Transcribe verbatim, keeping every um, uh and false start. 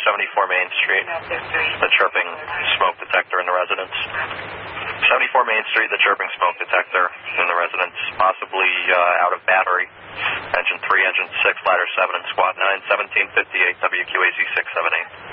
seventy-four Main Street, the chirping smoke detector in the residence. seventy-four Main Street, the chirping smoke detector in the residence, possibly uh, out of battery. Engine three, engine six, ladder seven, and squad nine, seventeen fifty-eight W Q A Z six seven eight.